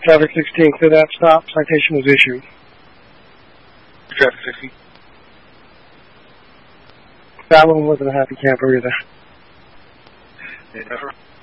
Traffic 16, clear that stop. Citation was issued. Traffic 16. That one wasn't a happy camper either. Never.